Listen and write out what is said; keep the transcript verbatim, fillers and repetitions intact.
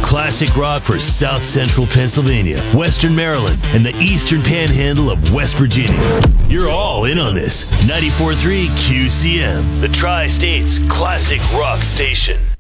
Classic rock for South Central Pennsylvania, Western Maryland, and the Eastern Panhandle of West Virginia. You're all in on this. ninety-four point three Q C M, the Tri-State's classic rock station.